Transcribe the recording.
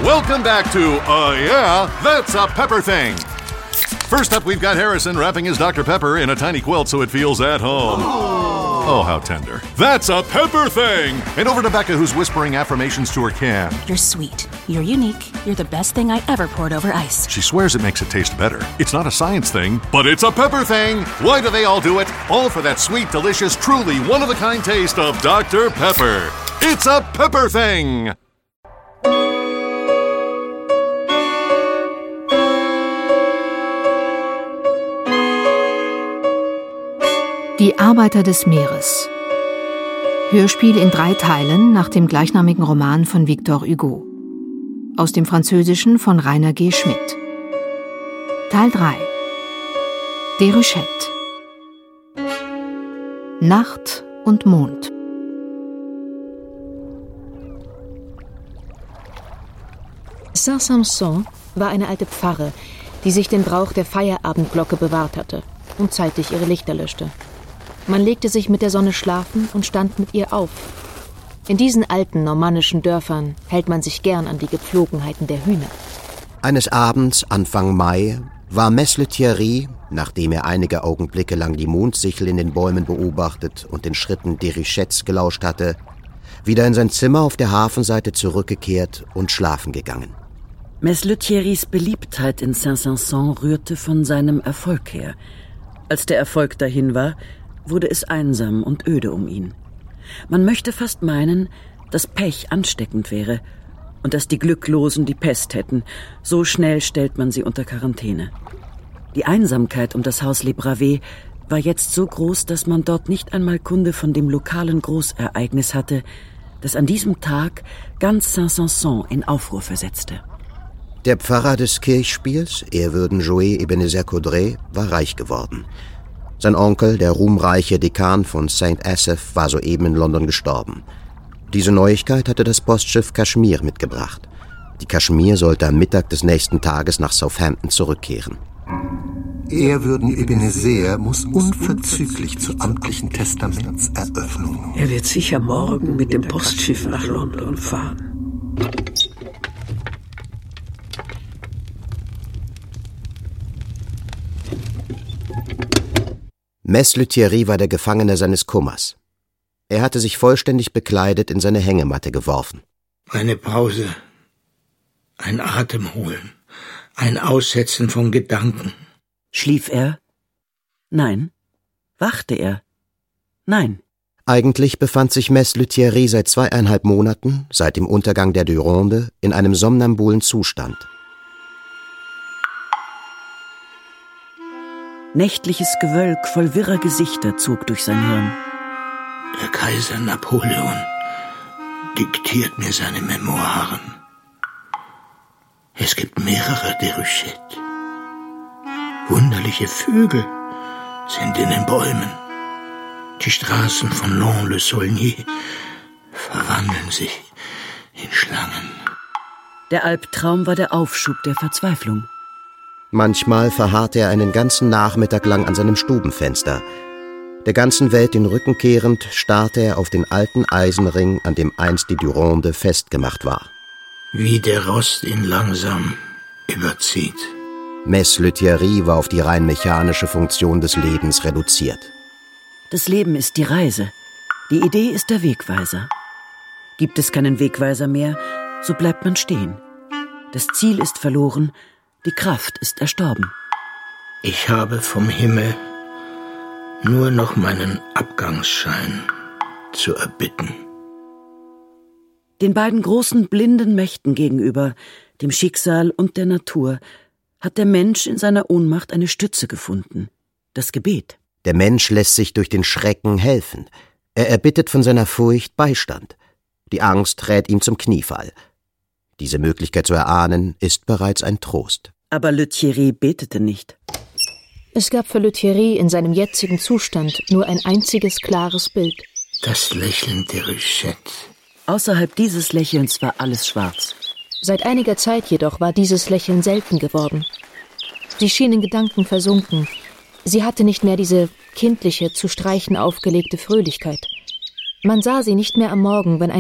Welcome back to, yeah, that's a Pepper Thing. First up, we've got Harrison wrapping his Dr. Pepper in a tiny quilt so it feels at home. Oh, how tender. That's a Pepper Thing! And over to Becca, who's whispering affirmations to her can. You're sweet. You're unique. You're the best thing I ever poured over ice. She swears it makes it taste better. It's not a science thing, but it's a Pepper Thing! Why do they all do it? All for that sweet, delicious, truly one-of-a-kind taste of Dr. Pepper. It's a Pepper Thing! Die Arbeiter des Meeres. Hörspiel in 3 Teilen nach dem gleichnamigen Roman von Victor Hugo. Aus dem Französischen von Rainer G. Schmidt. Teil 3. Déruchette. Nacht und Mond. Saint-Sampson war eine alte Pfarre, die sich den Brauch der Feierabendglocke bewahrt hatte und zeitig ihre Lichter löschte. Man legte sich mit der Sonne schlafen und stand mit ihr auf. In diesen alten normannischen Dörfern hält man sich gern an die Gepflogenheiten der Hühner. Eines Abends, Anfang Mai, war Mess Lethierry, nachdem er einige Augenblicke lang die Mondsichel in den Bäumen beobachtet und den Schritten Déruchettes gelauscht hatte, wieder in sein Zimmer auf der Hafenseite zurückgekehrt und schlafen gegangen. Mess Lethierrys Beliebtheit in Saint-Sampson rührte von seinem Erfolg her. Als der Erfolg dahin war, wurde es einsam und öde um ihn. Man möchte fast meinen, dass Pech ansteckend wäre und dass die Glücklosen die Pest hätten. So schnell stellt man sie unter Quarantäne. Die Einsamkeit um das Haus Les Bravées war jetzt so groß, dass man dort nicht einmal Kunde von dem lokalen Großereignis hatte, das an diesem Tag ganz Saint-Sampson in Aufruhr versetzte. Der Pfarrer des Kirchspiels, ehrwürden Joël Ebenezer Caudray, war reich geworden. Sein Onkel, der ruhmreiche Dekan von St. Asaph, war soeben in London gestorben. Diese Neuigkeit hatte das Postschiff Kashmir mitgebracht. Die Kashmir sollte am Mittag des nächsten Tages nach Southampton zurückkehren. Ehrwürden Ebenezer muss unverzüglich zur amtlichen Testamentseröffnung. Er wird sicher morgen mit dem Postschiff nach London fahren. Mess Lethierry war der Gefangene seines Kummers. Er hatte sich vollständig bekleidet in seine Hängematte geworfen. Eine Pause, ein Atemholen, ein Aussetzen von Gedanken. Schlief er? Nein. Wachte er? Nein. Eigentlich befand sich Mess Lethierry seit 2,5 Monaten, seit dem Untergang der Durande, in einem somnambulen Zustand. Nächtliches Gewölk voll wirrer Gesichter zog durch sein Hirn. Der Kaiser Napoleon diktiert mir seine Memoiren. Es gibt mehrere Déruchettes. Wunderliche Vögel sind in den Bäumen. Die Straßen von Lons-le-Saulnier verwandeln sich in Schlangen. Der Albtraum war der Aufschub der Verzweiflung. Manchmal verharrte er einen ganzen Nachmittag lang an seinem Stubenfenster. Der ganzen Welt den Rücken kehrend, starrte er auf den alten Eisenring, an dem einst die Durande festgemacht war. Wie der Rost ihn langsam überzieht. Mess Lethierry war auf die rein mechanische Funktion des Lebens reduziert. Das Leben ist die Reise. Die Idee ist der Wegweiser. Gibt es keinen Wegweiser mehr, so bleibt man stehen. Das Ziel ist verloren, die Kraft ist erstorben. Ich habe vom Himmel nur noch meinen Abgangsschein zu erbitten. Den beiden großen blinden Mächten gegenüber, dem Schicksal und der Natur, hat der Mensch in seiner Ohnmacht eine Stütze gefunden: das Gebet. Der Mensch lässt sich durch den Schrecken helfen. Er erbittet von seiner Furcht Beistand. Die Angst rät ihm zum Kniefall. Diese Möglichkeit zu erahnen, ist bereits ein Trost. Aber Lethierry betete nicht. Es gab für Lethierry in seinem jetzigen Zustand nur ein einziges klares Bild. Das Lächeln der Déruchette. Außerhalb dieses Lächelns war alles schwarz. Seit einiger Zeit jedoch war dieses Lächeln selten geworden. Sie schien in Gedanken versunken. Sie hatte nicht mehr diese kindliche, zu Streichen aufgelegte Fröhlichkeit. Man sah sie nicht mehr am Morgen, wenn ein